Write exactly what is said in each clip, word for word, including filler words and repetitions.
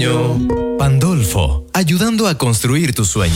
Pandolfo, ayudando a construir tu sueño.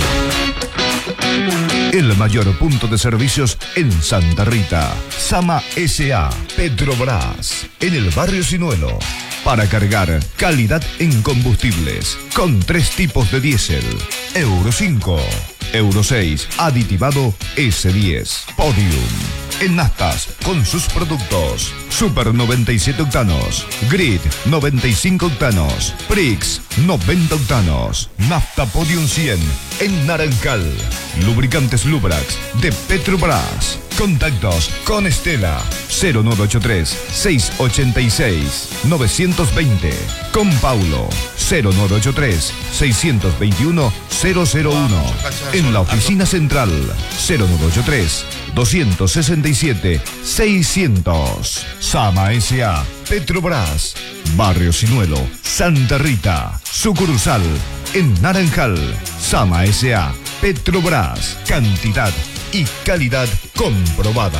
El mayor punto de servicios en Santa Rita. Sama S A Petrobras, en el barrio Sinuelo. Para cargar, calidad en combustibles. Con tres tipos de diésel. Euro cinco, Euro seis, aditivado S diez. Podium. En naftas, con sus productos. Super noventa y siete octanos. Grid noventa y cinco octanos. Prix noventa octanos. Nafta Podium cien en Naranjal. Lubricantes Lubrax de Petrobras. Contactos con Estela cero nueve ocho tres, seis ocho seis, nueve dos cero. Con Paulo cero nueve ocho tres, seis dos uno, cero cero uno. En la oficina central cero nueve ocho tres, dos seis siete, seiscientos. Sama S A Petrobras, Barrio Sinuelo, Santa Rita. Sucursal en Naranjal. Sama S A Petrobras, cantidad y calidad comprobada.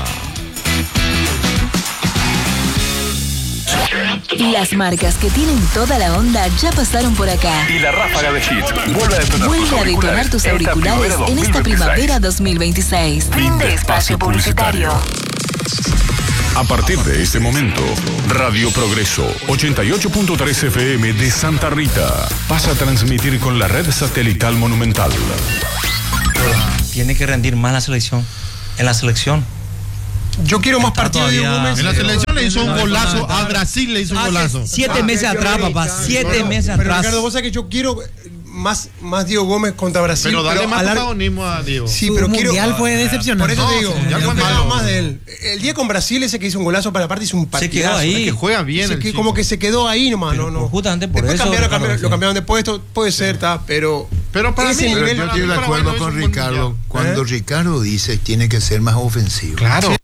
Las marcas que tienen toda la onda ya pasaron por acá. Y la ráfaga de hits vuelve a detonar, Vuelve tus, a auriculares detonar tus auriculares esta en esta primavera dos mil veintiséis. Fin de espacio publicitario. A partir de este momento, Radio Progreso ochenta y ocho punto tres F M de Santa Rita pasa a transmitir con la red satelital Monumental. Tiene que rendir más la selección. En la selección. Yo quiero más partidos de Gómez. En la selección le hizo un golazo, a Brasil le hizo un golazo. Siete meses atrás, papá. Siete meses Pero atrás. Ricardo, vos sabés que yo quiero más, más Diego Gómez contra Brasil. Pero dale más a lar- protagonismo a Diego. Sí, Su pero quiero. mundial fue decepcionante. Por eso No, te digo, su mundial yo fue esperaba malo. más de él. El día con Brasil, ese que hizo un golazo para la parte, hizo un partidazo. quedó ahí. Es que juega bien Se el que- chico. como que se quedó ahí nomás, Pero no, no. justamente por Después eso, cambiaron, Ricardo, cambiaron- sí. lo cambiaron de puesto, puede ser, está, pero. Pero para ese mí, nivel- pero Yo estoy de Paraguay acuerdo no hizo con un buen Ricardo. mundial. Cuando ¿Eh? Ricardo dice tiene que ser más ofensivo. Claro.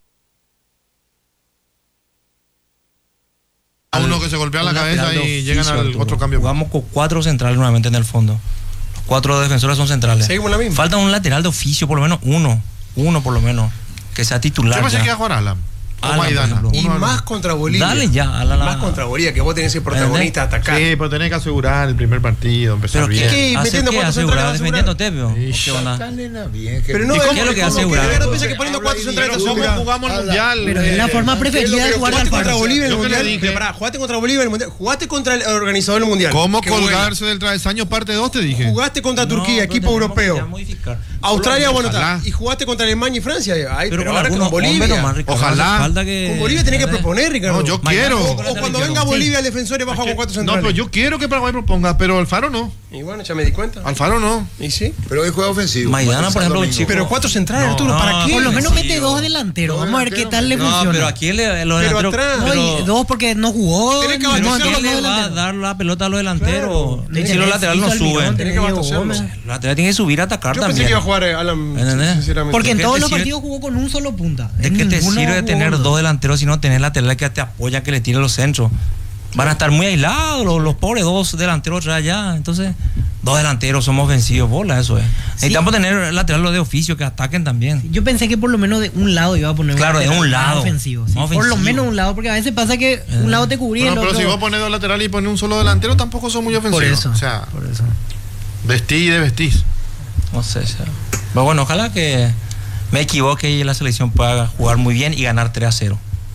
A uno que se golpea la Un cabeza lateral de y llegan oficio, al Arturo. otro cambio. Jugamos con cuatro centrales nuevamente en el fondo. Los cuatro defensores son centrales. Seguimos la misma. Falta un lateral de oficio, por lo menos uno. Uno por lo menos. Que sea titular. Yo pensé ya. que iba a jugar Alan. O Alan, por Maidana. ejemplo. Y Uno de los- más contra Bolivia. Dale ya a la- la- Más contra Bolivia, que vos tenés el protagonista a atacar. Sí, pero tenés que asegurar el primer partido, empezar Pero bien. ¿qué? ¿Qué? ¿Hacer Metiendo qué? cuatro ¿Asegurar? centrales, ¿Defendiendo Tevio? Ish. ¿Qué onda? Tan nena bien que- Pero no, ¿Y es qué es lo que como asegura? Ricardo piensa que poniendo cuatro centrales Pero te ¿cómo sobra. jugamos el mundial? Pero es la forma preferida de jugar al Jugaste contra Alfaro. Bolivia en el Yo que le mundial. dije. Pero pará, jugaste contra Bolivia en el mundial. Jugaste contra el organizador del mundial. ¿Cómo Qué bueno. colgarse del travesaño parte dos te dije? Jugaste contra No, Turquía, pero equipo tenemos europeo. que ya modificar. Australia, bueno, Ojalá. está. Y jugaste contra Alemania y Francia. Ay, Pero, pero con ahora algunos con Bolivia. hombres nomás, Ricardo. Ojalá. Hace falta que- Con Bolivia tenés que proponer, Ricardo. No, yo Mañana quiero. juego O, con la o cuando selección. venga Sí. Bolivia, el defensor baja con cuatro No, centrales. pero yo quiero que Paraguay proponga, pero Alfaro no. Y bueno, ya me di cuenta. Alfaro no. ¿Y sí? Pero hoy juega ofensivo. Maidana, Como por ejemplo, Domingo. chico. Pero cuatro centrales, No, Arturo, ¿para no, qué? Por lo menos Sí, mete yo- dos delanteros. Vamos a ver qué tal le No, funciona. pero aquí le, los Pero delanteros. atrás. No, pero- y dos porque no jugó. Tenés que no, avanzar, no, ¿Quién no, le va a delantero. dar la pelota a los delanteros? Claro. Si los laterales no Hizo el suben. millón, Tenés que Diego abastecerlo. Gómez. Los laterales tienen que subir a atacar Yo pensé también. que iba a jugar eh, Alan, ¿Entendés? sinceramente. Porque en ¿Qué todos te los sirve? partidos jugó con un solo punta. ¿De En qué te ninguno sirve jugó tener uno. dos delanteros si no tenés laterales que te apoyan, que le tiren los centros? Van a estar muy aislados los, los pobres dos delanteros atrás allá. Entonces, dos delanteros somos ofensivos, bola, eso es. Necesitamos tener laterales de oficio que ataquen también. Yo pensé que por lo menos de un lado iba a poner Claro, de lateral un más lado. ofensivo, sí. Más Por lo ofensivo. menos un lado, porque a veces pasa que un lado te cubría y Bueno, el pero otro. si vos pones dos laterales y pones un solo delantero, tampoco son muy ofensivos. Por eso. O sea, por eso. vestí y desvestís. No sé. O sea. Pero bueno, ojalá que me equivoque y la selección pueda jugar muy bien y ganar tres a cero.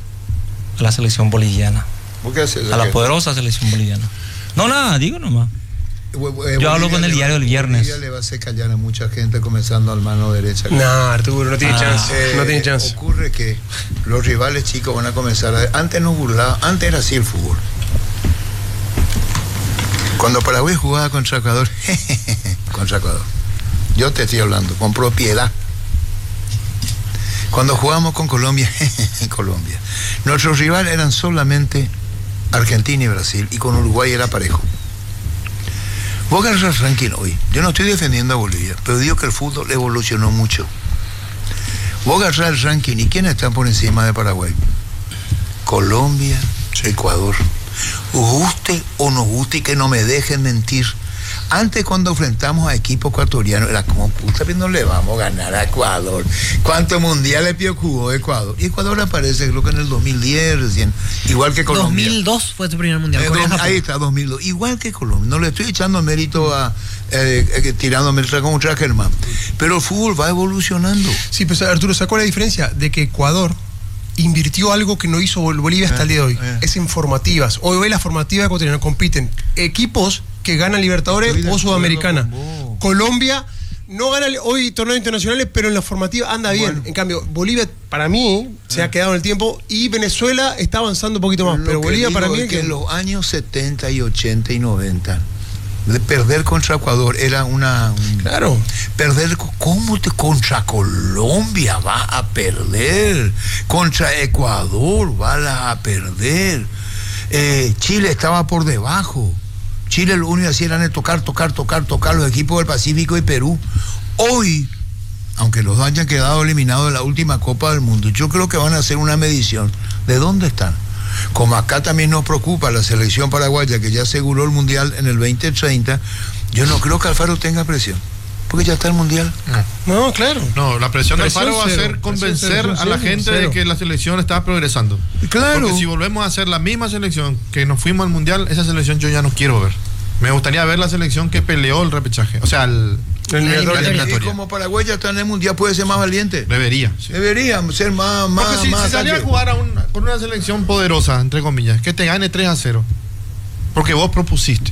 A la selección boliviana. ¿Por qué haces A la eso? poderosa selección boliviana. No, nada, digo nomás. Bu- bu- Yo hablo con el le va- diario del viernes. Bolivia le va a hacer callar a mucha gente comenzando al mano derecha. No, Arturo, no tiene Ah. chance. Eh, No tiene chance. Ocurre que los rivales chicos van a comenzar a... Antes no burlaba, antes era así el fútbol. Cuando Paraguay jugaba contra Ecuador, contra Ecuador, yo te estoy hablando, con propiedad. Cuando jugamos con Colombia, Colombia, nuestros rivales eran solamente Argentina y Brasil, y con Uruguay era parejo. Vos agarrás ranking hoy. Yo no estoy defendiendo a Bolivia, pero digo que el fútbol evolucionó mucho. Vos agarrás el ranking, ¿y quién está por encima de Paraguay? Colombia, Ecuador. guste o no guste, y que no me dejen mentir. Antes, cuando enfrentamos a equipos ecuatorianos, era como, puta, pero no le vamos a ganar a Ecuador. ¿Cuántos mundiales jugó Ecuador? Y Ecuador aparece, creo que en el dos mil diez recién, igual que Colombia. dos mil dos fue su primer mundial. Eh, Corea, dos, ahí está, dos mil dos. Igual que Colombia. No le estoy echando mérito a, eh, eh, tirándome contra Germán. Pero el fútbol va evolucionando. Sí, pues Arturo, ¿sacó la diferencia? De que Ecuador invirtió algo que no hizo Bolivia hasta el día de hoy. Eh. Es en formativas. Hoy ve las formativas ecuatorianas, compiten equipos que ganan Libertadores o Sudamericana. Colombia no gana hoy torneos internacionales, pero en la formativa anda bien. Bueno. En cambio, Bolivia, para mí, se ha quedado en el tiempo, y Venezuela está avanzando un poquito más. Lo Pero que Bolivia, digo para mí, es es que que en los años setenta y ochenta y noventa, de perder contra Ecuador era una... un- Claro. Perder, ¿cómo te contra Colombia vas a perder? Contra Ecuador vas a perder. Eh, Chile estaba por debajo. Chile lo único que hacía era tocar, tocar, tocar, tocar los equipos del Pacífico y Perú. Hoy, aunque los dos hayan quedado eliminados de la última Copa del Mundo, yo creo que van a hacer una medición de dónde están. Como acá también nos preocupa la selección paraguaya, que ya aseguró el Mundial en el veinte treinta, yo no creo que Alfaro tenga presión, porque ya está el Mundial. No, claro. No, la presión del Presión Alfaro va a cero, ser convencer presión cero, a la cero, gente cero. de que la selección está progresando. Claro. Porque si volvemos a hacer la misma selección que nos fuimos al Mundial, esa selección yo ya no quiero ver. Me gustaría ver la selección que peleó el repechaje. O sea, el, El la eliminatoria. Y eliminatoria. como Paraguay ya está en el Mundial, puede ser más valiente. Debería. sí. Debería ser más, más, Porque si, más si salía a ataque. jugar a un- con una selección poderosa, entre comillas, que te gane tres a cero, porque vos propusiste,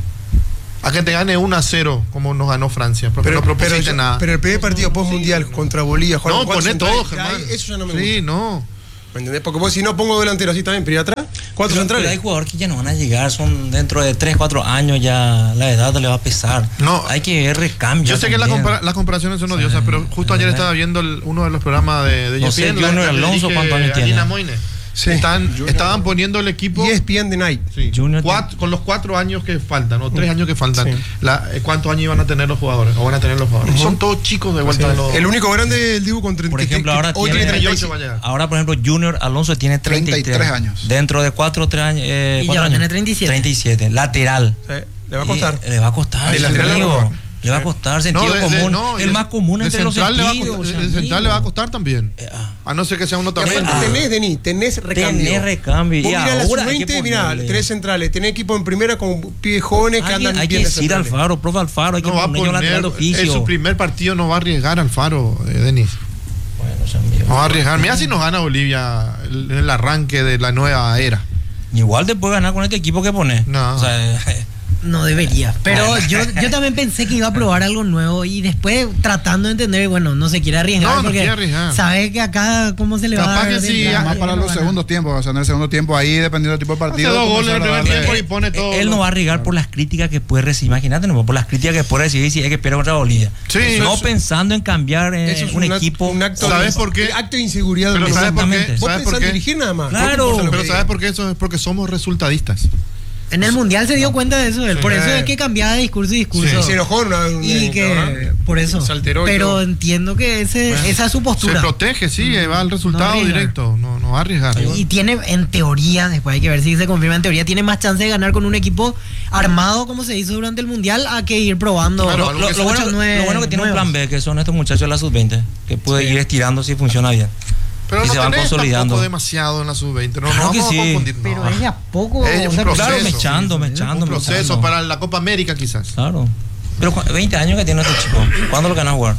a que te gane uno a cero, como nos ganó Francia, porque Pero, no propusiste pero, nada. pero el primer partido post-mundial contra Bolivia, jugaron no, cuatro poné centrales, todo, Germán. ahí, eso ya no me Sí, gusta. no. ¿Me entendés? Porque vos, si no pongo delantero así también, pero ¿y atrás? Cuatro Pero, centrales. pero hay jugadores que ya no van a llegar, son dentro de tres, cuatro años ya la edad le va a pesar. No. Hay que ver recambios. Yo sé que las, también. compara- las comparaciones son Sí, odiosas, pero justo ayer ¿verdad? estaba viendo el- uno de los programas de, de No sé, E S P N, la- Junior la que Alonso, dirige ¿cuántos años tiene? Alina Moine. Sí. Están, Junior estaban poniendo el equipo Y E S P N The Night. sí, Junior cuatro- con los cuatro años que faltan, o tres años que faltan. Sí. La- eh, ¿Cuántos años iban a tener los jugadores? O van a tener los jugadores. Son todos chicos de vuelta de los. El único grande es el Dibu con treinta. Por ejemplo, que- ahora hoy tiene- treinta y treinta y seis. ocho va a llegar. Ahora, por ejemplo, Junior Alonso tiene treinta y tres, treinta y tres años. Dentro de cuatro o tres años. Eh, Y ya cuatro va a años. tener treinta y siete. treinta y siete. Lateral. Sí, le va a costar. Y le va a costar. De sí, lateral amigo. le va a- Le va a costar sentido No, de- de- común. no, el de- más común de entre los central le va a sentidos. co- de- de amigo. central le va a costar también. Eh, ah. A no ser que sea uno Y también. aparte tenés, Denis, tenés recambio. Tenés recambio. Vos Y mirá la ahora hay sub que veinte, mirá, ponerle. tenés centrales, tenés equipo en primera con pibes jóvenes que Alguien- andan hay que bien de decir centrales. Alfaro, profe Alfaro, hay que No va a ponerlo lateral de poner. oficio. En su primer partido no va a arriesgar Alfaro, eh, Denis. Bueno, o sea, amigo. No va a arriesgar. Mira si nos gana Bolivia el, el arranque de la nueva era. Igual te puede ganar con este equipo que pone. No. O sea, No debería. Pero yo, yo también pensé que iba a probar algo nuevo y después tratando de entender, bueno, no se quiere arriesgar No, no porque quiere arriesgar. sabe que acá cómo se le va a Capaz dar. que de sí, entrada, Más y para no los gana. segundos tiempos, o sea, en el segundo tiempo ahí, dependiendo del tipo de Hace partido. dos goles en el comenzar a primer darle- tiempo y pone todo. él no va a arriesgar por las críticas que puede recibir. Imagínate, no, por las críticas que puede recibir si es que pierde contra Bolivia. Sí, no eso- pensando en cambiar eh, Eso es un, un, act- equipo. un acto ¿Sabes de, por qué? acto de inseguridad. Pero del ¿sabes por qué? Exactamente. Vos ¿Sabes por pensás en qué? dirigir nada más. Claro. No te importa lo Pero que ¿sabes diga. por qué? Eso es porque somos resultadistas. En el mundial se dio cuenta de eso, él. Por Sí. eso es que cambiaba de discurso y discurso. Y se enojó en una, una- Y que, ¿verdad? por eso. Se alteró y Pero todo. entiendo que ese, esa es su Se postura. protege, sí, va al resultado arriesgar. directo. No, no va a arriesgar. Y tiene, en teoría, después hay que ver si se confirma, en teoría tiene más chance de ganar con un equipo armado como se hizo durante el mundial a que ir probando. Claro, Lo, lo- ocho, lo bueno, nueve lo bueno que tiene un nuevos. plan B, que son estos muchachos de la sub veinte, que puede ir estirando si funciona bien. Pero y no se van tenés consolidando. tampoco demasiado en la sub veinte. No, Claro no que vamos a sí. confundir. Pero no. es de a poco. Es o un sea, proceso. Claro, me echando, me echando, Un me proceso echando. para la Copa América quizás. Claro. Pero cu- veinte años que tiene este chico. ¿Cuándo lo van a jugar?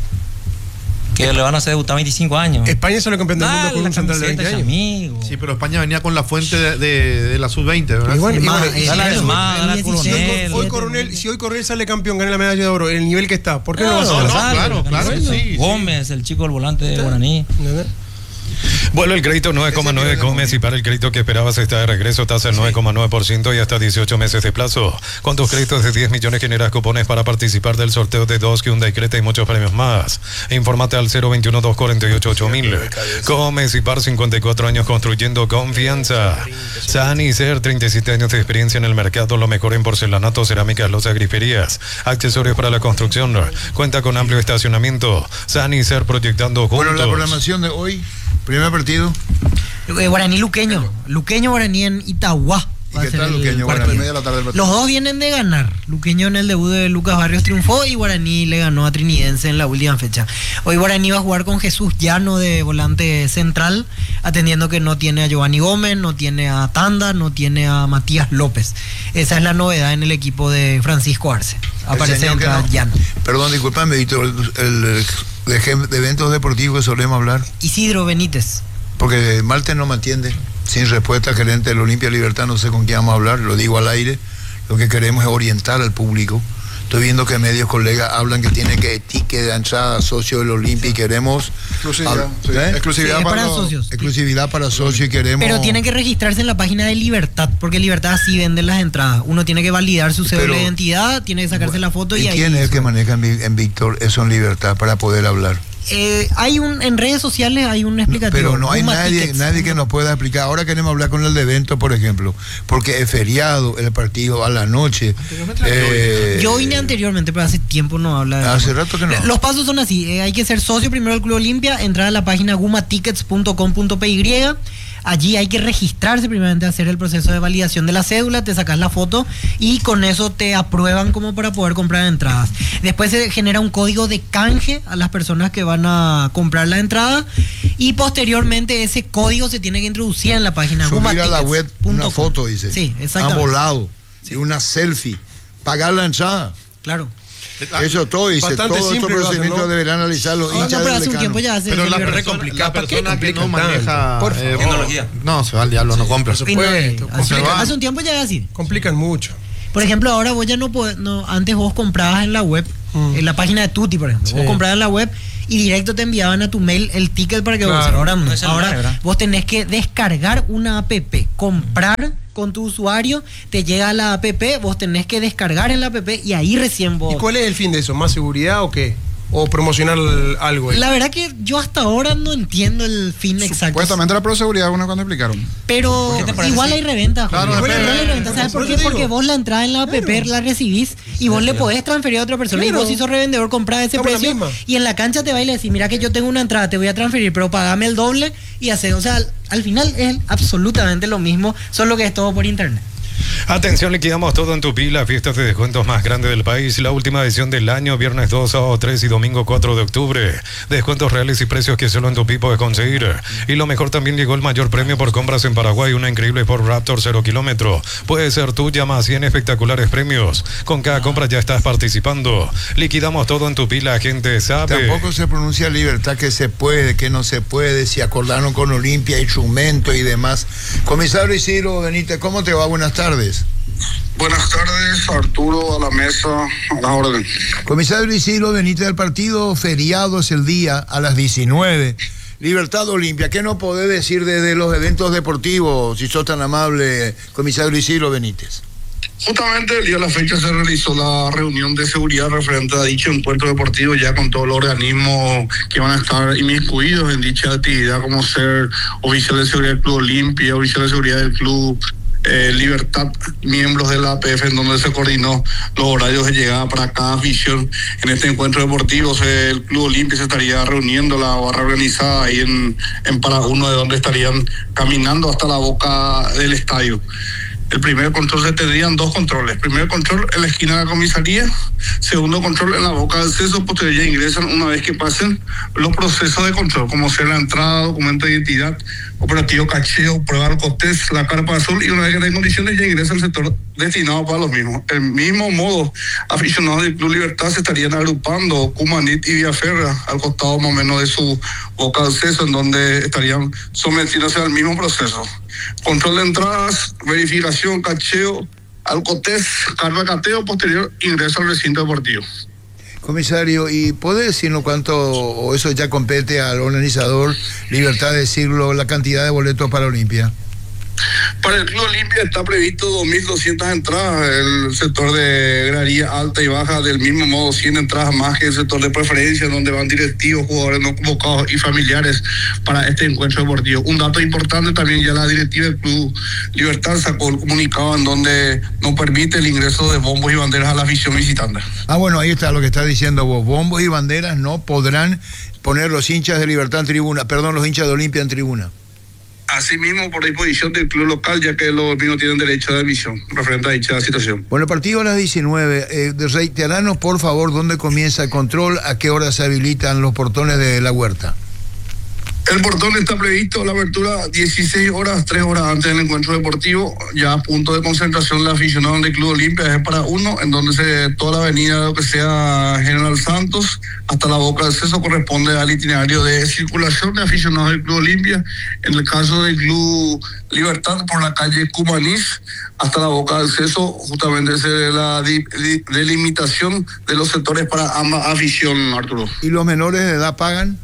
Que le van a hacer debutar veinticinco años. España sale campeón del mundo Dale con la un central de camiseta, veinte años. amigo. Sí, pero España venía con la fuente de, de- de la sub veinte, ¿verdad? Y bueno, y Más, bueno, y eh, si Dale a hoy- Almada, dale a dieciséis, si hoy, Coronel. hoy Coronel, si hoy Coronel sale campeón, gana la medalla de oro, en el nivel que está, ¿por qué no, lo va a no, hacer? no, Dale, claro, claro que bueno. sí, sí. Gómez, el chico del volante de Guaraní. ¿Entendés? Vuelve el crédito nueve coma nueve Gómez y para el crédito que esperabas está de regreso, tasa del nueve coma nueve por ciento y hasta dieciocho meses de plazo. Con tus créditos de diez millones generas cupones para participar del sorteo de dos Hyundai Creta y muchos premios más. Infórmate al cero veintiuno, dos cuarenta y ocho, ocho mil. Gómez y Par, cincuenta y cuatro años construyendo confianza. Sanicer, treinta y siete años de experiencia en el mercado, lo mejor en porcelanato, cerámicas, losas, griferías, accesorios para la construcción. Cuenta con amplio estacionamiento. Sanicer proyectando juntos. Bueno, la programación de hoy, primer partido. Eh, Guaraní Luqueño. Luqueño Guaraní en Itagua. Va ¿Y a qué ser tal, el Luqueño? partido. Cuatro y media de la tarde del partido. Los dos vienen de ganar. Luqueño en el debut de Lucas Barrios triunfó y Guaraní le ganó a Trinidense en la última fecha. Hoy Guaraní va a jugar con Jesús Llano de volante central, atendiendo que no tiene a Giovanni Gómez, no tiene a Tanda, no tiene a Matías López. Esa es la novedad en el equipo de Francisco Arce. Aparece El señor que entrada no- Llano. Perdón, disculpame, Víctor, el, el- de, gem- de eventos deportivos que solemos hablar, Isidro Benítez. porque Malte no me atiende. Sin respuesta, gerente del Olimpia Libertad, no sé con quién vamos a hablar, lo digo al aire. Lo que queremos es orientar al público. Estoy viendo que medios colegas hablan que tiene que ticket de entrada socio del Olimpia y queremos Exclusividad, hab- sí, ¿eh? exclusividad Sí, es para, para los- socios. exclusividad para socios y queremos. Pero tienen que registrarse en la página de Libertad, porque Libertad sí venden las entradas. Uno tiene que validar su cédula Pero- de identidad, tiene que sacarse la foto y, ¿Y ahí. quién es el que maneja en, Vi- en Víctor eso en Libertad para poder hablar? Eh, hay un en redes sociales hay un explicativo. Pero no hay Puma nadie, Tickets. nadie que nos pueda explicar. Ahora queremos hablar con el de evento, por ejemplo, porque es feriado el partido a la noche. Eh, Yo vine anteriormente, pero hace tiempo no habla de Hace eso. rato que no. Los pasos son así, eh, hay que ser socio primero del Club Olimpia, entrar a la página guma tickets punto com punto p y. Allí hay que registrarse primeramente, hacer el proceso de validación de la cédula, te sacas la foto y con eso te aprueban como para poder comprar entradas. Después se genera un código de canje a las personas que van a comprar la entrada y posteriormente ese código se tiene que introducir en la página guma Subir a la tickets web punto una com. foto, dice. Sí, exactamente. A volado. Y una selfie. Pagar la entrada. Claro. Eso todo, dice. Bastante Todo estos simple lo hacen, procedimientos ¿no? deberán analizar los No, no, hinchas pero del hace un decano. tiempo ya hace Pero ese la Libertad. persona, la ¿Para qué persona que no complican maneja tanto? Por eh, favor. Tecnología. no, se va al diablo, no compra. Y no, Supuesto, hace, complica. hace un tiempo ya era así. Complican mucho. Por ejemplo, ahora vos ya no podés, no, antes vos comprabas en la web, Mm. en la página de Tutti, por ejemplo, Sí. vos comprabas en la web y directo te enviaban a tu mail el ticket para que vos Claro. usaras. Ahora, no. No es celular, Ahora ¿verdad? vos tenés que descargar una app, comprar con tu usuario, te llega la app, vos tenés que descargar en la app y ahí recién vos... ¿Y cuál es el fin de eso? ¿Más seguridad o qué? ¿O promocionar algo? ahí? La verdad que yo hasta ahora no entiendo el fin exacto. Supuestamente la proseguridad, una cuando explicaron. Pero ¿Por qué te parece igual así? hay reventa. Claro, Julio. depende. Igual hay reventa. ¿Sabes por Por qué? eso te Porque digo. vos la entrada en la app la recibís y vos le podés transferir a otra persona Claro. y vos si sos revendedor comprás ese Estamos en la precio misma. y en la cancha te va y le decís, mira que yo tengo una entrada, te voy a transferir, pero pagame el doble y hacer, o sea, al, al final es absolutamente lo mismo, solo que es todo por internet. Atención, liquidamos todo en tu pila, fiestas de descuentos más grandes del país, la última edición del año, viernes dos, sábado tres y domingo cuatro de octubre. Descuentos reales y precios que solo en tu pi puedes conseguir. Y lo mejor, también llegó el mayor premio por compras en Paraguay, una increíble Ford Raptor cero kilómetro. Puede ser tuya, más cien espectaculares premios. Con cada compra ya estás participando. Liquidamos todo en tu pila, la gente sabe. Tampoco se pronuncia libertad, que se puede, que no se puede, si acordaron con Olimpia, instrumentos y demás. Comisario Isidro Benítez, ¿cómo te va? Buenas tardes. Buenas tardes, Arturo, a la mesa, a la orden. Comisario Isidro Benítez, del partido feriado es el día a las diecinueve. Libertad Olimpia, ¿qué no podés decir desde los eventos deportivos, si sos tan amable, comisario Isidro Benítez? Justamente el día de la fecha se realizó la reunión de seguridad referente a dicho encuentro deportivo, ya con todos los organismos que van a estar inmiscuidos en dicha actividad, como ser oficial de seguridad del Club Olimpia, oficial de seguridad del Club eh, Libertad, miembros de la A P F, en donde se coordinó los horarios de llegada para cada afición. En este encuentro deportivo se, el Club Olimpia se estaría reuniendo, la barra organizada ahí en, en Paraguno, de donde estarían caminando hasta la boca del estadio. El primer control, se tendrían dos controles. Primer control en la esquina de la comisaría, segundo control en la boca del acceso. Posterior ya ingresan una vez que pasen los procesos de control, como ser la entrada, documento de identidad, operativo cacheo, prueba del costés, la carpa azul, y una vez que está en condiciones ya ingresa al sector destinado para los mismos. El mismo modo, aficionados del Club Libertad se estarían agrupando Cumanit y Villaferra al costado más o menos de su boca de acceso, en donde estarían sometiéndose al mismo proceso. Control de entradas, verificación, cacheo, alcotés, carga cateo, posterior ingreso al recinto deportivo. Comisario, ¿y puede decirnos cuánto, o eso ya compete al organizador, Libertad, decirlo, la cantidad de boletos para Olimpia? Para el Club Olimpia está previsto dos mil doscientas entradas, el sector de gradería alta y baja, del mismo modo cien entradas más que el sector de preferencia, donde van directivos, jugadores no convocados y familiares para este encuentro deportivo. Un dato importante también, ya la directiva del Club Libertad sacó el comunicado en donde no permite el ingreso de bombos y banderas a la afición visitante. Ah, bueno, ahí está lo que está diciendo vos. Bombos y banderas no podrán poner los hinchas de Libertad en tribuna, perdón, los hinchas de Olimpia en tribuna. Asimismo, por disposición del club local, ya que los mismos tienen derecho de admisión referente a dicha situación. Bueno, el partido a las diecinueve. Eh, reiteranos, por favor, dónde comienza el control, a qué hora se habilitan los portones de la huerta. El portón está previsto la apertura dieciséis horas, tres horas antes del encuentro deportivo. Ya a punto de concentración la aficionada del Club Olimpia es para uno, en donde se, toda la avenida, lo que sea General Santos, hasta la boca de acceso corresponde al itinerario de circulación de aficionados del Club Olimpia. En el caso del Club Libertad, por la calle Cumanís, hasta la boca de acceso, justamente es la di, di, delimitación de los sectores para ambas afición, Arturo. ¿Y los menores de edad pagan?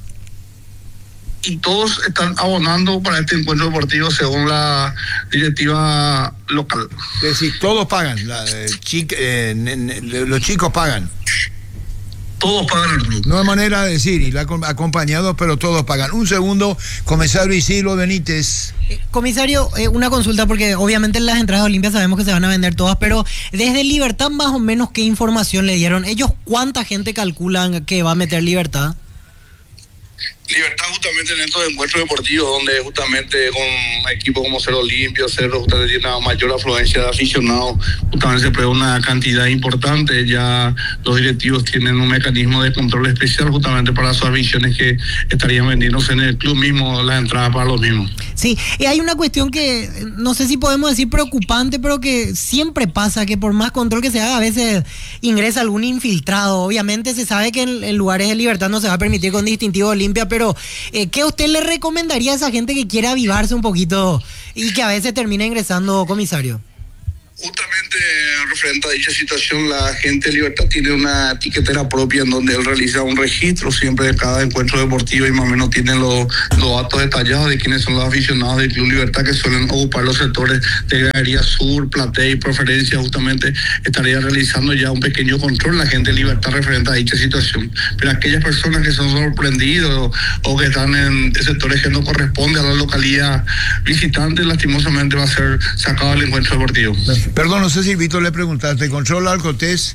Y todos están abonando para este encuentro deportivo según la directiva local. Es decir, todos pagan, la, eh, chic, eh, ne, ne, los chicos pagan. Todos pagan el club. No hay manera de decir, y la acompañados, pero todos pagan. Un segundo, comisario Isidro Benítez. Eh, comisario, eh, una consulta, porque obviamente las entradas Olimpias sabemos que se van a vender todas, pero desde Libertad más o menos qué información le dieron. ¿Ellos cuánta gente calculan que va a meter Libertad? Libertad justamente en estos encuentros deportivos donde justamente con equipos como Cerro Limpio, Cerro justamente tiene una mayor afluencia de aficionados, justamente se prevé una cantidad importante. Ya los directivos tienen un mecanismo de control especial justamente para sus aficiones que estarían vendiéndose en el club mismo las entradas para los mismos. Sí, y hay una cuestión que no sé si podemos decir preocupante, pero que siempre pasa, que por más control que se haga a veces ingresa algún infiltrado. Obviamente se sabe que en, en lugares de Libertad no se va a permitir con distintivo Olimpia, pero Pero, eh, ¿qué usted le recomendaría a esa gente que quiere avivarse un poquito y que a veces termina ingresando, comisario? Justamente referente a dicha situación, la gente de Libertad tiene una etiquetera propia en donde él realiza un registro siempre de cada encuentro deportivo y más o menos tienen los, los datos detallados de quiénes son los aficionados del Club Libertad que suelen ocupar los sectores de Galería Sur, Platea y Preferencia. Justamente estaría realizando ya un pequeño control la gente de Libertad referente a dicha situación. Pero aquellas personas que son sorprendidos o que están en sectores que no corresponden a la localidad visitante, lastimosamente va a ser sacado del encuentro deportivo. Perdón, no sé si Víctor le preguntaste, ¿controla Alcotés?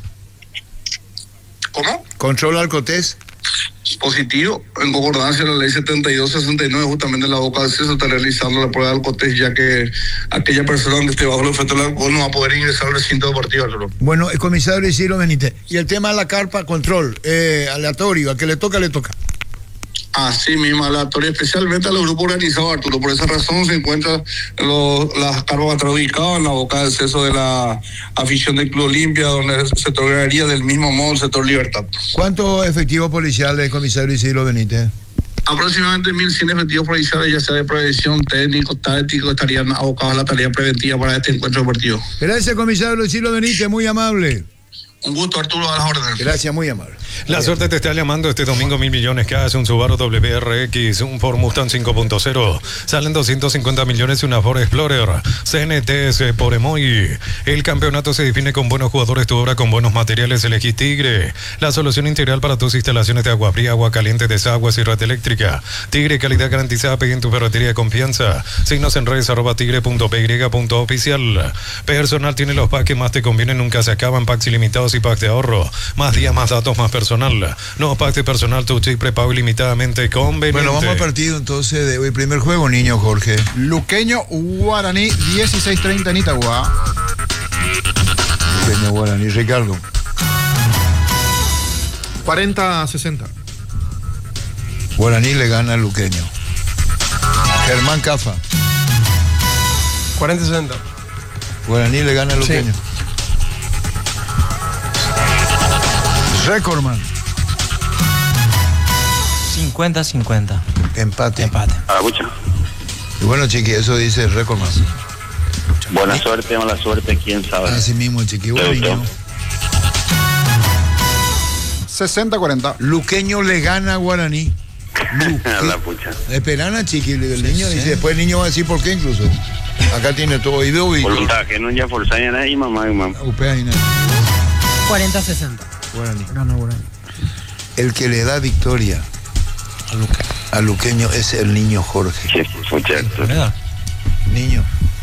¿Cómo? ¿Controla Alcotés? Positivo, en concordancia a la ley setenta y dos sesenta y nueve, justamente en la boca de acceso está realizando la prueba de alcotés, ya que aquella persona que esté bajo el efecto del alcohol no va a poder ingresar al recinto deportivo. Arturo. Bueno, el comisario Isidro Benítez, y el tema de la carpa, control, eh, aleatorio, a que le toca, le toca. Así mismo, aleatorio, especialmente a los grupos organizados, Arturo. Por esa razón se encuentran los, las carpas atrás ubicadas en la boca de acceso de la afición del Club Olimpia, donde se otorgaría del mismo modo el sector Libertad. ¿Cuántos efectivos policiales, comisario Isidro Benítez? Aproximadamente mil cien efectivos policiales, ya sea de prevención, técnico, táctico, estarían abocados a la tarea preventiva para este encuentro deportivo. Gracias, comisario Isidro Benítez, muy amable. Un gusto, Arturo, a las órdenes. Gracias, muy amable. La suerte te está llamando este domingo, mil millones cash, un Subaru W R X, un Ford Mustang cinco punto cero, salen doscientos cincuenta millones y una Ford Explorer, C N T S por Emoy. El campeonato se define con buenos jugadores, tu obra con buenos materiales, elegí Tigre, la solución integral para tus instalaciones de agua fría, agua caliente, desaguas y red eléctrica. Tigre, calidad garantizada, pegue en tu ferretería de confianza. Signos en redes, arroba tigre punto p y punto oficial. Personal tiene los packs que más te convienen, nunca se acaban, packs ilimitados y packs de ahorro. Más días, más datos, más personal. No packs de personal, tu chip prepago ilimitadamente conveniente. Bueno, vamos al partido entonces de hoy. Primer juego, niño Jorge. Luqueño Guaraní, dieciséis treinta en Itagua. Luqueño Guaraní, Ricardo. cuarenta a sesenta. Guaraní le gana al Luqueño. Germán Cafa. cuarenta a sesenta. Guaraní le gana al Luqueño. Sí. Recordman. cincuenta a cincuenta. Empate. Empate. A mucho. Y bueno, Chiqui, eso dice Recordman. Buena suerte, mala suerte, quién sabe. Así mismo, Chiqui. Bueno, sesenta a cuarenta. Luqueño le gana a Guaraní. La pucha. Esperan a Chiqui, el niño, sí, y sí. Después el niño va a decir por qué incluso. Acá tiene todo oído y... Voluntad, que no ya forzar a nadie, mamá, mamá. cuarenta a sesenta. Guaraní. Gana Guaraní. El que le da victoria a, Luque. a Luqueño es el niño Jorge. Sí, muchacho. Niño.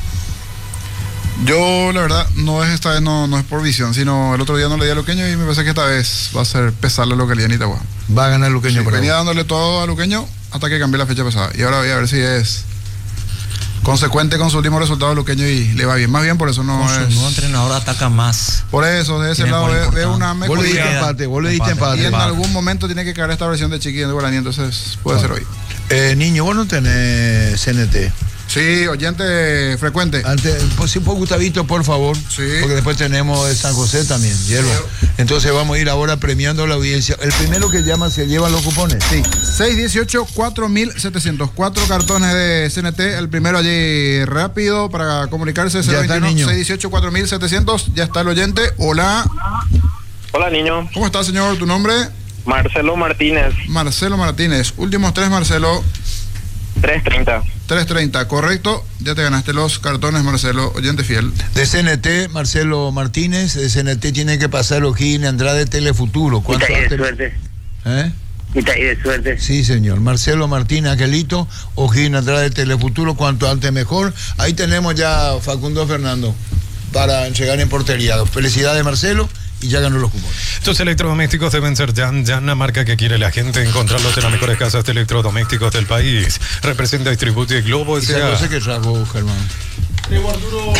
Yo, la verdad, no es esta vez, no, no es por visión, sino el otro día no le di a Luqueño y me parece que esta vez va a ser pesar la localidad en Itagua. Va a ganar Luqueño, sí, pero venía dándole todo a Luqueño hasta que cambié la fecha pesada. Y ahora voy a ver si es consecuente con su último resultado Luqueño y le va bien. Más bien por eso no Con su es. nuevo entrenador ataca más. Por eso, de ese Tiene lado gol ve, ve importante. una Vos le diste mejoría. empate, vos le diste empate. Y en Empate. algún momento tiene que caer esta versión de Chiqui de Guaraní, entonces puede ser hoy. Eh, niño, vos no tenés C N T. Sí, oyente frecuente. Antes, pues sí, por Gustavito, por favor. Sí. Porque después tenemos de San José también, hierba. Entonces vamos a ir ahora premiando la audiencia. El primero que llama se lleva los cupones. Sí, seis dieciocho cuatro mil setecientos. Cuatro cartones de C N T. El primero allí rápido para comunicarse. Ya está, niño. seis dieciocho cuatro mil setecientos. Ya está el oyente. Hola. Hola, niño. ¿Cómo está, señor? ¿Tu nombre? Marcelo Martínez. Marcelo Martínez. Últimos tres, Marcelo. trescientos treinta. trescientos treinta, correcto. Ya te ganaste los cartones, Marcelo, oyente fiel. De C N T, Marcelo Martínez. De C N T tiene que pasar O'Higgins Andrade Telefuturo. ¿Cuánto Y de antes? suerte. ¿Eh? Y de suerte. Sí, señor. Marcelo Martínez, Angelito, O'Higgins Andrade Telefuturo, cuanto antes mejor. Ahí tenemos ya Facundo Fernando para entregar en portería. Felicidades, Marcelo, y ya ganó los cupones. Tus electrodomésticos deben ser Jan, Jan, la marca que quiere la gente, encontrarlos en las mejores casas de electrodomésticos del país. Representa Distributi Globo ¿Y S A. no sé qué trajo, Germán? Tengo, Arturo,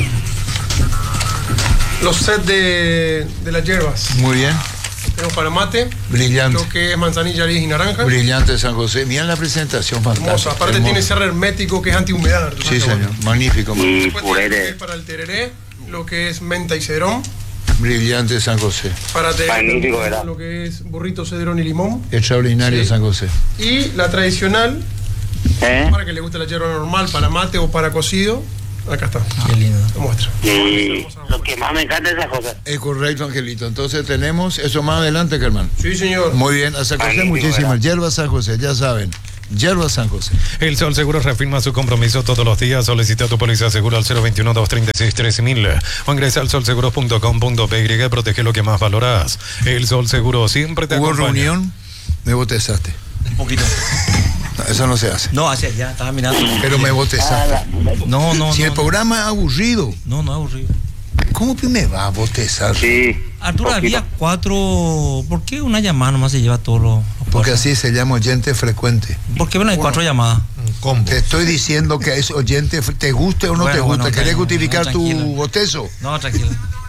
los sets de, de las hierbas. Muy bien. Tenemos para mate, Brillante. lo que es manzanilla, aris y naranja. Brillante San José. Miren la presentación, fantástica. Hermosa. Aparte Hermosa. tiene cierre hermético que es antihumedad, Arturo. Sí, señor. Magnífico. Y Después tiene lo que purete. es para el tereré, lo que es menta y cedrón. Brillante San José. Para tener Magnífico, ¿verdad? lo que es burrito, cedrón y limón. Extraordinario Sí. San José. Y la tradicional, ¿Eh? para que le guste la hierba normal, para mate o para cocido. Acá está. Qué lindo. Te muestro. Y lo que más me encanta es esa cosa. Es correcto, Angelito. Entonces tenemos eso más adelante, Germán. Sí, señor. Muy bien. A San José, Magnífico, muchísimas. ¿verdad? Hierba San José, ya saben. Hierba San José. El Sol Seguro reafirma su compromiso todos los días. Solicita tu póliza seguro al cero veintiuno, doscientos treinta y seis, trece mil o ingresa al sol seguros punto com punto pe y protege lo que más valoras. El Sol Seguro siempre te Hubo acompaña. reunión, me botezaste. Un poquito. No, eso no se hace. No, hacia allá, estaba mirando. Pero me botezaste. No, no, Si no. el programa es aburrido, No, no, aburrido. ¿cómo que me va a botezar? Sí. Arturo, Poquito. había cuatro. ¿Por qué una llamada nomás se lleva todo lo.? Porque así se llama oyente frecuente. ¿Por qué bueno, hay cuatro llamadas? Te estoy diciendo que es oyente, fre- te guste o no Bueno, te guste. bueno, ¿Querés bueno, justificar no, tu tranquilo. botezo? No, tranquilo.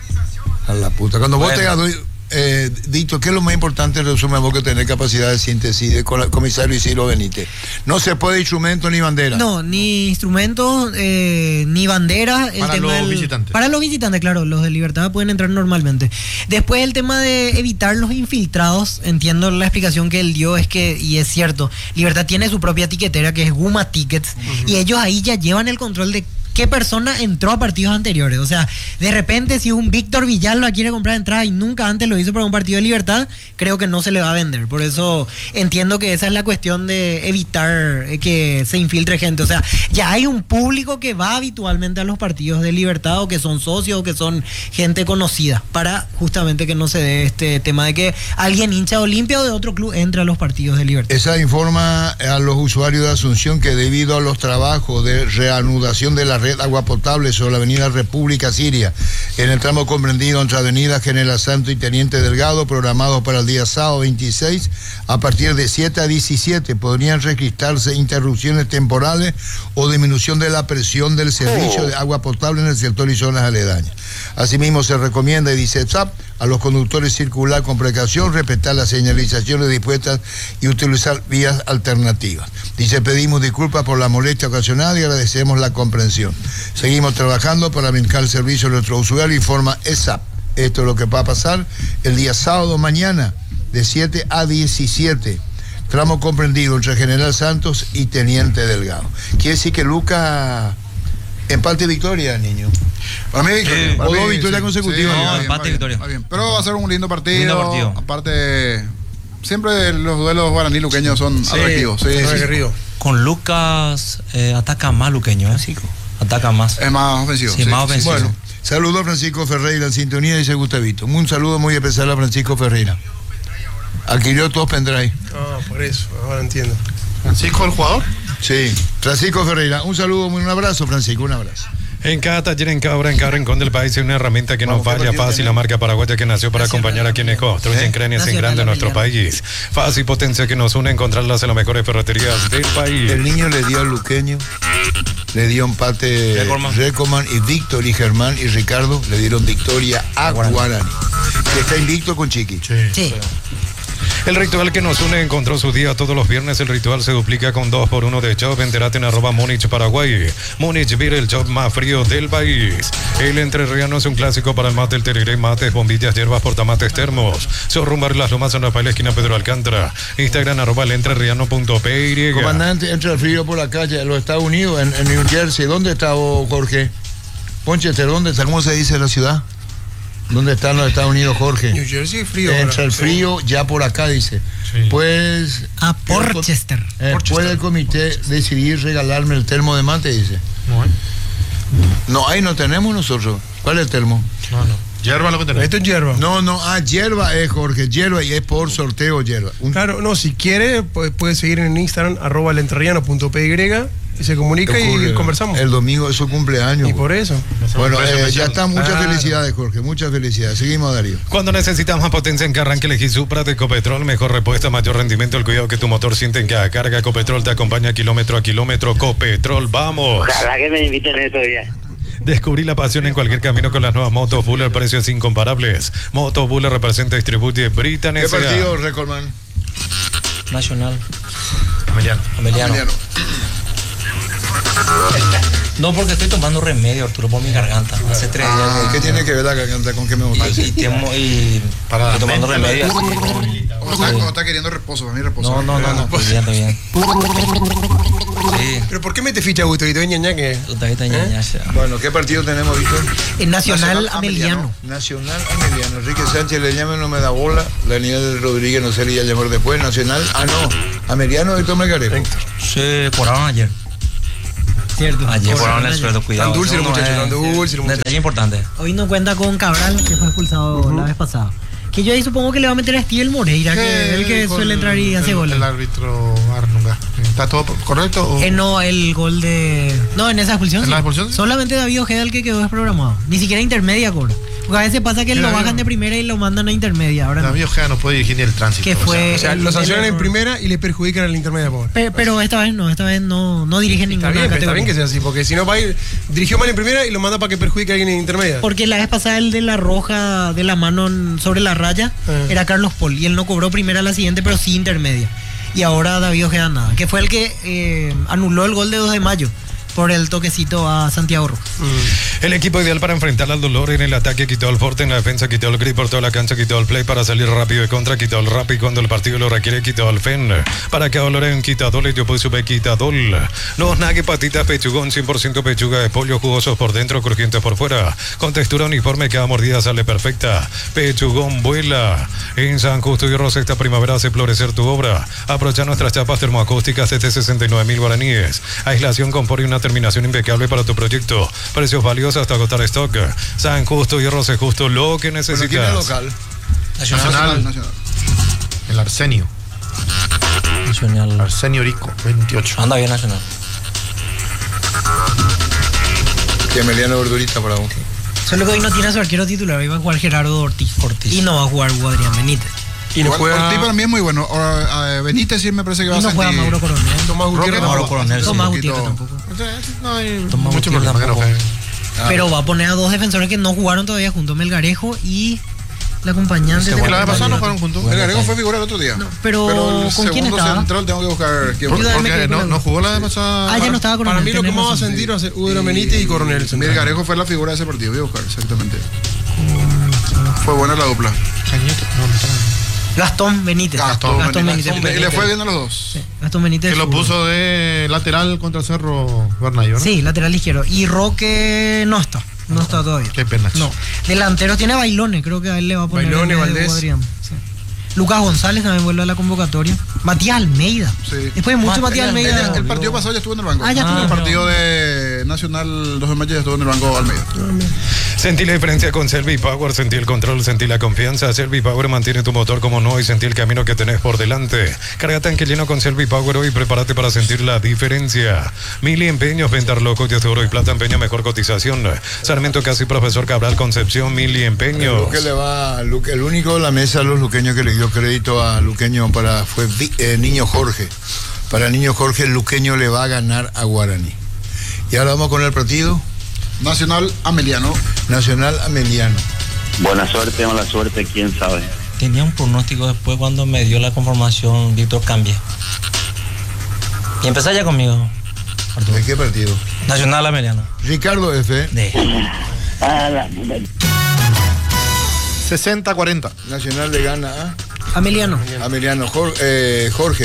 A la puta. Cuando vos Bueno. te doy, eh, Dito, ¿qué es lo más importante? Resume vos que tenés capacidad de síntesis de con el comisario Isidro Benítez. No se puede instrumento ni bandera. No, ni instrumentos, eh, ni bandera. El Para tema los del- visitantes. Para los visitantes, claro, los de Libertad pueden entrar normalmente. Después el tema de evitar los infiltrados, entiendo la explicación que él dio, es que, y es cierto, Libertad tiene su propia tiquetera que es Guma Tickets, y ellos ahí ya llevan el control de qué persona entró a partidos anteriores. O sea, de repente si un Víctor Villalba quiere comprar entrada y nunca antes lo hizo para un partido de Libertad, creo que no se le va a vender. Por eso entiendo que esa es la cuestión de evitar eh, que se infiltre gente. O sea, ya hay un público que va habitualmente a los partidos de Libertad o que son socios o que son gente conocida, para justamente que no se dé este tema de que alguien hincha de Olimpia o de otro club entre a los partidos de Libertad. Esa informa a los usuarios de Asunción que debido a los trabajos de reanudación de la red agua potable sobre la avenida República Siria, en el tramo comprendido entre avenida General Santo y Teniente Delgado, programado para el día sábado veintiséis, a partir de siete a diecisiete, podrían registrarse interrupciones temporales o disminución de la presión del servicio de agua potable en el sector y zonas aledañas. Asimismo, se recomienda y dice S A P a los conductores circular con precaución, respetar las señalizaciones dispuestas y utilizar vías alternativas. Dice, pedimos disculpas por la molestia ocasionada y agradecemos la comprensión. Seguimos trabajando para brincar el servicio a nuestro usuario, informa S A P. Esto es lo que va a pasar el día sábado mañana de siete a diecisiete. Tramo comprendido entre General Santos y Teniente Delgado. Quiere decir que Luca empate victoria, niño. Para mí, victoria. Sí. Para O mí, dos victorias sí. consecutivas. Sí, No, va bien, empate, va bien, victoria. va bien. Pero va a ser un lindo partido. Lindo partido. Aparte, siempre los duelos guaraní luqueños son atractivos. Sí, son sí. aguerridos. Con Lucas eh, ataca más Luqueño, ¿eh? Ataca más. Es más ofensivo. Sí, más ofensivo. Bueno, saludo a Francisco Ferreira en sintonía, dice Gustavito. Un saludo muy especial a Francisco Ferreira. Adquirió todos pendrive. Ah, por eso, ahora entiendo. Francisco, el jugador. Sí, Francisco Ferreira. Un saludo, muy un abrazo, Francisco, un abrazo. En cada taller, en cada obra, en cada rincón del país hay una herramienta que nos falla. Fácil, la marca paraguaya que nació para acompañar a quienes construyen, creen y hacen grande nuestro país. Fácil, potencia que nos une, encontrarlas en las mejores ferreterías del país. El niño le dio a Luqueño, le dio empate Recoman, y Víctor y Germán y Ricardo le dieron victoria a Guarani, que está invicto con Chiqui. Sí. sí. El ritual que nos une encontró su día todos los viernes. El ritual se duplica con dos por uno de Chop. Enterate en arroba Múnich, Paraguay. Múnich, vive el Chop más frío del país. El entrerriano es un clásico para el mate, el tereré, mates, bombillas, hierbas, portamates, termos. Sorrumbar las lomas en Rafael, esquina Pedro Alcántara. Instagram arroba el entrerriano punto p y. Comandante, entra el frío por la calle de los Estados Unidos, en, en New Jersey. ¿Dónde está vos, Jorge? Ponchester, ¿dónde está? ¿Cómo se dice la ciudad? ¿Dónde están los Estados Unidos, Jorge? New Jersey, frío. Entra el frío ya por acá, dice. Sí. Pues... A Porchester. Eh, Porchester. ¿Puede el comité decidir regalarme el termo de mate, dice? No hay. No, ahí no tenemos nosotros. ¿Cuál es el termo? No, no. Hierba lo que tenemos. Esto es hierba. No, no, ah, hierba es, Jorge, hierba y es por sorteo hierba. Un... Claro, no, si quiere, puede, puede seguir en Instagram, arroba el entrerriano punto p y y se comunica y, y conversamos. El domingo es su cumpleaños. Y por eso. Bueno, eh, ya está. Muchas ah, felicidades, Jorge. Muchas felicidades. Seguimos, Darío. Cuando necesitas más potencia en que arranque, elegí Supra de Ecopetrol. Mejor repuesta, mayor rendimiento, el cuidado que tu motor siente en cada carga. Ecopetrol te acompaña kilómetro a kilómetro. Copetrol, vamos. Ojalá que me inviten a eso ya. Descubrí la pasión en cualquier camino con las nuevas motos Buller, precios incomparables. Moto Buller representa y distribuye Britan ¿Qué partido, Recordman? Nacional. Ameliano. Ameliano. Ameliano. No, porque estoy tomando remedio, Arturo, por mi garganta. Hace tres días. Ah, ¿qué tiene que ver la garganta con qué me gusta? Y, y, temo, y para estoy tomando remedio. O sea, cuando está queriendo reposo, para mí reposo. No, no, no, no, estoy bien, estoy bien. Sí. ¿Pero por qué me te ficha, Gusto? ¿Y te ñaña que? ¿Eh? Bueno, ¿qué partido tenemos, Víctor? El Nacional, Nacional Ameliano. Nacional Ameliano. Enrique Sánchez le llama, no me da bola. Daniel Rodríguez no se le iba a llamar después. Nacional, ah, no. Ameliano de Tomé Garejo. Se cobraron ayer. Cierto. Ayer cobraron el sueldo, cuidado. Tan dulce, muchachos, tan dulce, muchachos. Detalle importante. Hoy no cuenta con Cabral, que fue expulsado uh-huh. la vez pasada. Que yo ahí supongo que le va a meter a Steven Moreira, que es el que suele entrar y hace goles. El árbitro Arnunga. ¿Está todo correcto? O? Eh, no, el gol de... No, en esa expulsión. ¿En sí. la expulsión? Solamente David Ojeda el que quedó desprogramado. Ni siquiera intermedia cobra. Porque a veces pasa que lo bajan David? de primera y lo mandan a intermedia. Ahora David no. Ojeda no puede dirigir ni el tránsito. Que fue, o sea, o sea lo sancionan en primera y le perjudican a la intermedia, pobre. Pero, pero esta vez no, esta vez no, no dirigen ninguna está bien, categoría. Está bien que sea así, porque si no va a ir, dirigió mal en primera y lo manda para que perjudique a alguien en intermedia. Porque la vez pasada el de la roja de la mano sobre la raya eh. era Carlos Paul y él no cobró primera a la siguiente, pero sí intermedia. Y ahora David Ojeda nada, que fue el que eh, anuló el gol de dos de mayo por el toquecito a Santiago Rojas. Mm. El equipo ideal para enfrentar al dolor en el ataque quitó el forte, en la defensa quitó el grip por toda la cancha, quitó el play para salir rápido de contra, quitó el rap y cuando el partido lo requiere quitó el fen. Para que dolor en quitadol, yo puse quitadol. Los nague patitas pechugón, cien por ciento pechuga de pollo, jugosos por dentro, crujientes por fuera, con textura uniforme, cada mordida sale perfecta. Pechugón vuela. En San Justo y Rosa esta primavera hace florecer tu obra. Aprovecha nuestras chapas termoacústicas desde sesenta y nueve mil guaraníes. Aislación, confort y una terminación impecable para tu proyecto. Precios valiosos hasta agotar stock. San Justo y Roce Justo, lo que necesitas. ¿Quién es local? Nacional. Nacional. Nacional. El Arsenio. Nacional. Arsenio Rico, veintiocho. Anda bien Nacional. Que Emiliano Verdurita para vos. Solo que hoy no tiene a su arquero titular, hoy va a jugar Gerardo Ortiz. Ortiz. Y no va a jugar Hugo Adrián Benítez. Y no juega... Ortiz para mí es muy bueno. O, uh, Benítez sí me parece que va y no a sentir... juega Mauro Coronel. Tomás Gutiérrez Mauro Coronel. Tomás Gutiérrez tampoco. No hay Tomás mucho Gutiérrez problema que no juegue. Ah. Pero va a poner a dos defensores que no jugaron todavía juntos, Melgarejo y la acompañante. Sí, la vez pasada no jugaron juntos. Bueno, Melgarejo fue figura el otro día. No, pero, pero ¿con quién estaba? segundo central tengo que buscar quién ¿Por, porque no, no jugó la vez pasada. Ah, ya no estaba Coronel. Para mí lo que más va a sentir va a ser Udra Benítez y Coronel. Melgarejo fue la figura de ese partido, voy a buscar exactamente. Fue buena la dupla. Cañete, no, no estaba. Gastón Benítez. Gastón, Gastón Benítez. Benítez. Benítez. Y le fue bien a los dos. Sí. Gastón Benítez. Que lo puso de lateral contra el Cerro Bernallo, ¿no? Sí, lateral izquierdo. Y Roque no está. No, no está todavía. Qué pena. No. Delanteros tiene a Bailones, creo que a él le va a poner. Bailones, Valdés. Sí. Lucas González también vuelve a la convocatoria. Matías Almeida. Sí. Después de mucho Matías Almeida. El, el partido pasado ya estuvo en el banco. Ah, ya estuvo. El partido de Nacional dos de mayo ya estuvo en el banco Almeida. Sentí la diferencia con Selvi Power, sentí el control, sentí la confianza. Selvi Power mantiene tu motor como no y sentí el camino que tenés por delante. Carga tanque lleno con Selvi Power hoy y prepárate para sentir la diferencia. Mili Empeños, venta locotes de oro y plata, empeño, mejor cotización. Sarmiento Casi, Profesor Cabral, Concepción, Mili Empeños. Que le va a Luque, el único de la mesa de los luqueños que le dio crédito a Luqueño para fue eh, Niño Jorge. Para Niño Jorge, el Luqueño le va a ganar a Guaraní. Y ahora vamos con el partido. Nacional Ameliano. Nacional Ameliano. Buena suerte, mala suerte, quién sabe. Tenía un pronóstico después cuando me dio la conformación, Víctor cambia. Y empezá ya conmigo. Arturo. ¿De qué partido? Nacional Ameliano. Ricardo F. De. sesenta cuarenta. Nacional le gana a Ameliano. Ameliano. Jorge. Eh, Jorge.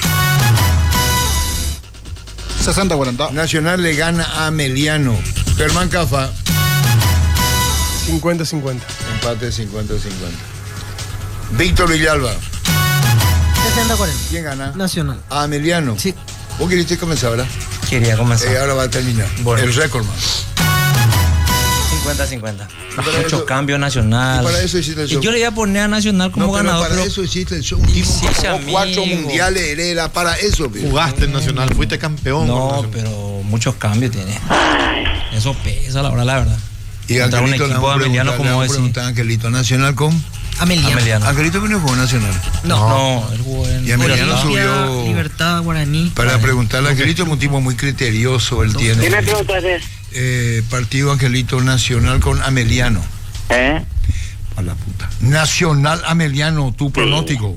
sesenta cuarenta. Nacional le gana a Ameliano. Germán Cafa. cincuenta cincuenta. Empate cincuenta cincuenta. Víctor Villalba. sesenta cuarenta. ¿Quién gana? Nacional. A Ameliano. Sí. Vos queriste comenzar, ¿verdad? Quería comenzar. Eh, ahora va a terminar. Bueno. El récord más. cincuenta cincuenta. Para Muchos eso- cambios Nacional. y para eso hiciste el show. Y yo le iba a poner a Nacional como No, pero ganador. para pero- eso hiciste el show. Un tipo sí, que ese jugó cuatro amigo. mundiales, era para eso. Pero. Jugaste en Nacional, fuiste campeón. con No, Nacional. pero muchos cambios tiene. Eso pesa, la verdad, la verdad. Y Contra un Angelito, le equipo vamos a ameliano preguntar, le como vamos a ese. preguntar a Angelito, Nacional con Ameliano. Ameliano. Angelito vino con Nacional. No. No, él jugó en Y Ameliano Olimpia. subió Libertad, Guaraní. para preguntarle a Angelito, es un tipo muy criterioso, él tiene. ¿Qué me preguntaste? Eh, partido Angelito Nacional con Ameliano. ¿Eh? A la puta. Nacional Ameliano, tu pronóstico.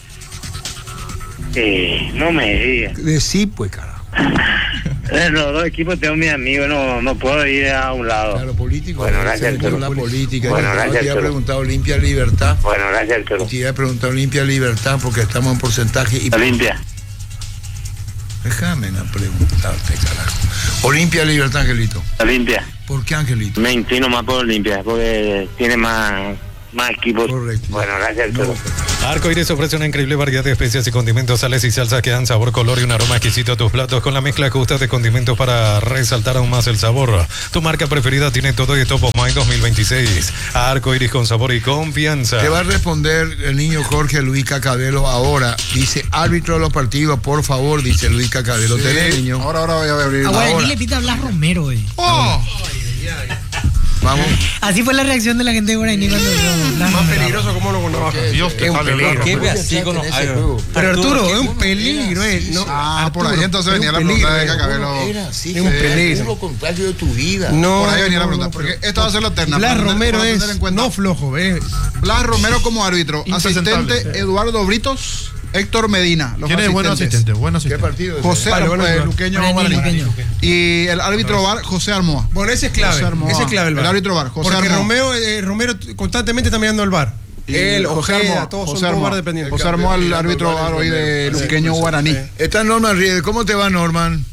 Sí, no me digas. Decí, pues, carajo. Los dos equipos tengo mis amigos, no, no puedo ir a un lado. Claro, político. Bueno, se gracias, metió con Cholo. la política. Bueno, Yo gracias, te iba a Cholo. preguntar Olimpia Libertad. Bueno, gracias, Cholo. Te iba a preguntar Olimpia Libertad porque estamos en porcentaje. Y Olimpia. déjame no preguntarte, carajo. Olimpia Libertad, Angelito. Olimpia. ¿Por qué, Angelito? Me inclino más por Olimpia, porque tiene más, más equipos. Correcto. Bueno, gracias, Cholo. Arco Iris ofrece una increíble variedad de especias y condimentos, sales y salsas que dan sabor, color y un aroma exquisito a tus platos con la mezcla justa de condimentos para resaltar aún más el sabor. Tu marca preferida tiene todo y Top of Mind dos mil veintiséis. Arco Iris con sabor y confianza. Te va a responder el niño Jorge Luis Cacabelo ahora. Dice, árbitro de los partidos, por favor, dice Luis Cacabelo. Sí. ¿Tenés, niño? Ahora, ahora voy a abrir. A Guaraní Ahora. le pita Blas Romero, güey. ¡Oh! Vamos. Así fue la reacción de la gente de Guaraní cuando vio Blas Más Romero. peligroso como lo conoce. Dios te Es un jale el peligro. barro. ¿Qué ve así con los Pero Arturo, es un peligro. eh, no, Ah, por ahí Arturo, entonces es venía un la pregunta de peligro, Cacabelo. Era así, Es un peligro. lo contrario de tu vida. No, Por ahí venía la no, pregunta. no, Porque pero- esta va a ser la terna. Blas para tener- Romero para es tener en cuenta. no flojo, ¿ves? Blas Romero como árbitro. Impresentable. Asistente Eduardo Britos, Héctor Medina. Los ¿Quién es buen asistentes. asistente? Buen ¿Qué asistente. partido es José ese? Vale, Ar- bueno, eh, bueno. Luqueño Guaraní, Guaraní. Luqueño. Y el árbitro VAR, José Armoa. Bueno, ese es clave. José Armoa. Ese es clave el El VAR. árbitro VAR, José Porque Armoa. Romeo, eh, Romero constantemente está mirando el VAR. Y Él, José Ojeda, Armoa, todos son José todos Armoa. VAR dependientes. José Armoa, el árbitro VAR hoy de Luqueño Guaraní. Está Norman Riede. ¿Cómo te va, Norman?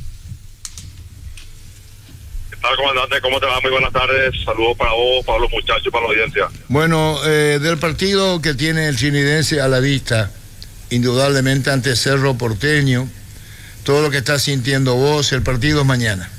¿Qué tal, comandante? ¿Cómo te va? Muy buenas tardes. Saludos para vos, para los muchachos, para la audiencia. Bueno, eh, del partido que tiene el chinidense a la vista, indudablemente ante Cerro Porteño, todo lo que estás sintiendo vos, el partido es mañana.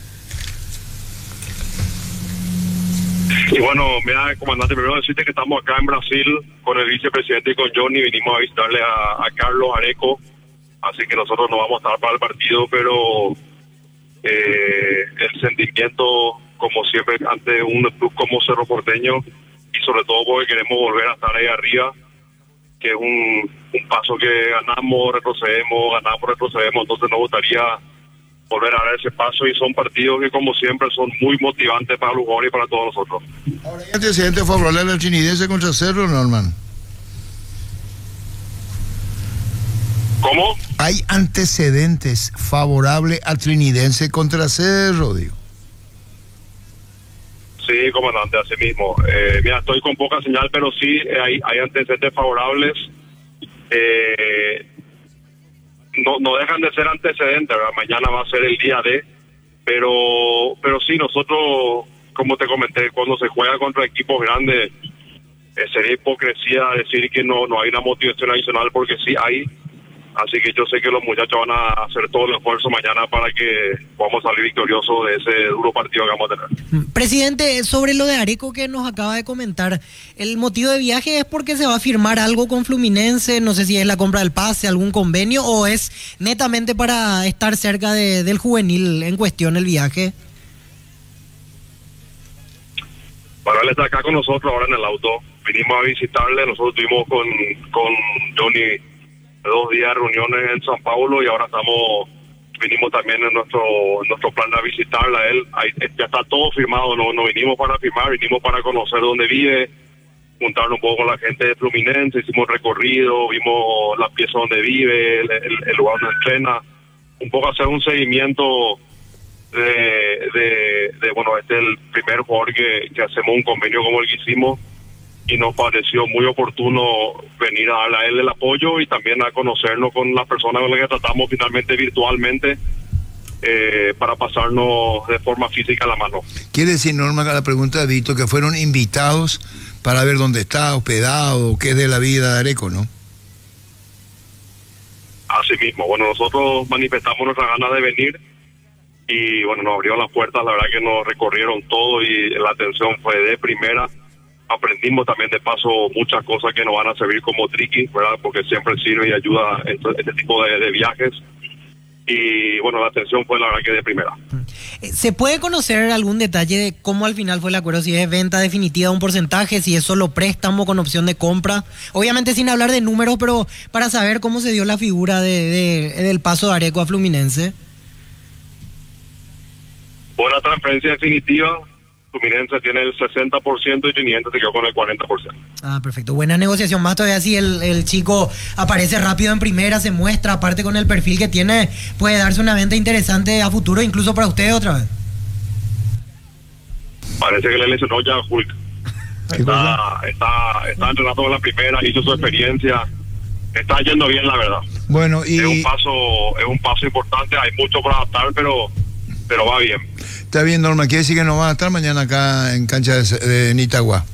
Y bueno, mira, comandante, primero decirte que estamos acá en Brasil con el vicepresidente y con Johnny. Vinimos a visitarle a, a Carlos Areco, así que nosotros no vamos a estar para el partido, pero eh, el sentimiento, como siempre, ante un club como Cerro Porteño, y sobre todo porque queremos volver a estar ahí arriba, que es un, un paso que ganamos, retrocedemos, ganamos, retrocedemos, entonces nos gustaría volver a dar ese paso, y son partidos que, como siempre, son muy motivantes para los jugadores y para todos nosotros. ¿Hay antecedentes favorables al chinidense contra Cerro, Norman? ¿Cómo? ¿Hay antecedentes favorables al trinidense contra Cerro, digo? Sí, comandante, así mismo. Eh, mira, estoy con poca señal, pero sí eh, hay, hay antecedentes favorables. Eh, no, no dejan de ser antecedentes, ¿verdad? Mañana va a ser el día de, pero, pero sí, nosotros, como te comenté, cuando se juega contra equipos grandes, eh, sería hipocresía decir que no, no hay una motivación adicional, porque sí hay, Así que yo sé que los muchachos van a hacer todo el esfuerzo mañana para que podamos salir victoriosos de ese duro partido que vamos a tener. Presidente, sobre lo de Areco que nos acaba de comentar, ¿el motivo de viaje es porque se va a firmar algo con Fluminense? No sé si es la compra del pase, algún convenio, o es netamente para estar cerca de, del juvenil en cuestión el viaje. Bueno, él está acá con nosotros ahora en el auto. Vinimos a visitarle, nosotros estuvimos con, con Johnny dos días de reuniones en San Paulo y ahora estamos, vinimos también en nuestro en nuestro plan de visitarla a él. Ahí, ya está todo firmado, no, no vinimos para firmar, vinimos para conocer dónde vive, juntarnos un poco con la gente de Fluminense, hicimos recorrido, vimos la pieza donde vive, el, el, el lugar donde entrena, un poco hacer un seguimiento de, de, de bueno, este es el primer jugador que, que hacemos un convenio como el que hicimos, y nos pareció muy oportuno venir a darle a él el apoyo y también a conocernos con las personas con las que tratamos finalmente virtualmente eh, para pasarnos de forma física la mano. Quiere decir, Norma, a la pregunta de Vito, que fueron invitados para ver dónde está hospedado, qué es de la vida de Areco, ¿no? Así mismo, bueno, nosotros manifestamos nuestra ganas de venir y bueno, nos abrieron las puertas, la verdad que nos recorrieron todo y la atención fue de primera. Aprendimos también de paso muchas cosas que nos van a servir como triqui, ¿verdad? Porque siempre sirve y ayuda este, este tipo de, de viajes. Y bueno, la atención fue la verdad que de primera. ¿Se puede conocer algún detalle de cómo al final fue el acuerdo? Si es venta definitiva de un porcentaje, si es solo préstamo con opción de compra. Obviamente sin hablar de números, pero para saber cómo se dio la figura de, de, del paso de Areco a Fluminense. Buena transferencia definitiva. Fluminense tiene el sesenta por ciento y Trinidad se quedó con el cuarenta por ciento. Ah, perfecto. Buena negociación. Más todavía si el, el chico aparece rápido en primera, se muestra, aparte con el perfil que tiene, puede darse una venta interesante a futuro, incluso para ustedes otra vez. Parece que le lesionó ya a Hulk. Está, está, está entrenando con la primera, hizo su experiencia. Está yendo bien, la verdad. Bueno, y... Es un paso, es un paso importante, hay mucho por adaptar, pero, pero va bien. Está bien, Norma, quiere decir que no va a estar mañana acá en cancha de, de Nitagua.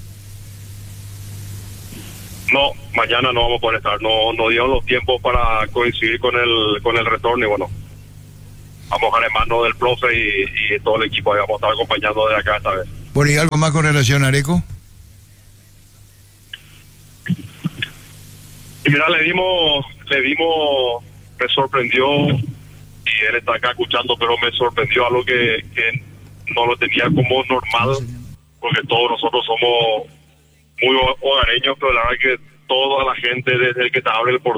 No, mañana no vamos a poder estar, no, no dieron los tiempos para coincidir con el con el retorno y bueno, vamos a dejar en manos del profe y, y todo el equipo, ahí vamos a estar acompañando de acá esta vez. Bueno, ¿y algo más con relación a Areco? Y mira, le dimos, le dimos, me sorprendió, y él está acá escuchando, pero me sorprendió algo que, que no lo tenía como normal, porque todos nosotros somos muy hogareños, pero la verdad que toda la gente desde el que te abre el portón